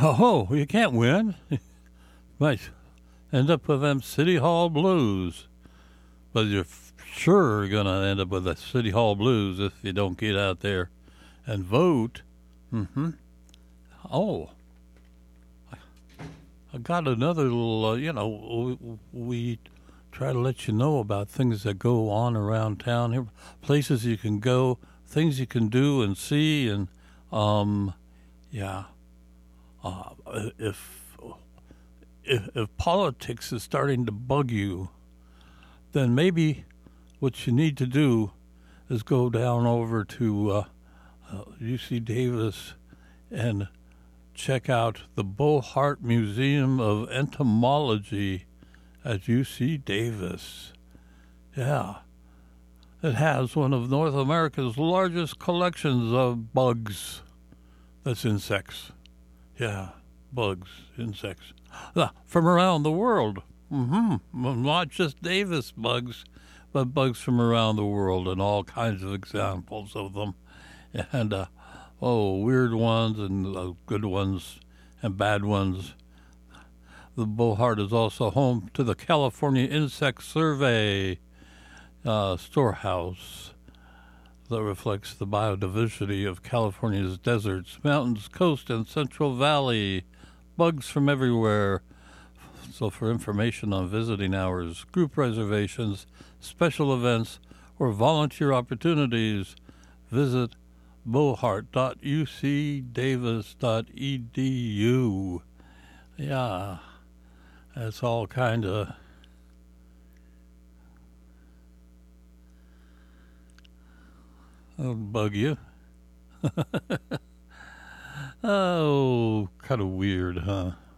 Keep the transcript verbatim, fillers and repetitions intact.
Oh, you can't win. Might end up with them City Hall Blues. But you're f- sure going to end up with the City Hall Blues if you don't get out there and vote. Mm-hmm. Oh, I got another little, uh, you know, we, we try to let you know about things that go on around town here, places you can go, things you can do and see, and, um, yeah, uh, if, if, if politics is starting to bug you, then maybe what you need to do is go down over to uh, uh, U C Davis and check out the Bohart Museum of Entomology at U C Davis. Yeah, it has one of North America's largest collections of bugs. That's insects. Yeah, bugs, insects. Ah, from around the world. Mm-hmm. Not just Davis bugs, but bugs from around the world, and all kinds of examples of them. And, uh, oh, weird ones and uh, good ones and bad ones. The Bohart is also home to the California Insect Survey uh, storehouse that reflects the biodiversity of California's deserts, mountains, coast, and Central Valley. Bugs from everywhere. So for information on visiting hours, group reservations, special events, or volunteer opportunities, visit bohart dot u c davis dot e d u. Yeah, that's all kind of that'll bug you. Oh, kind of weird, huh?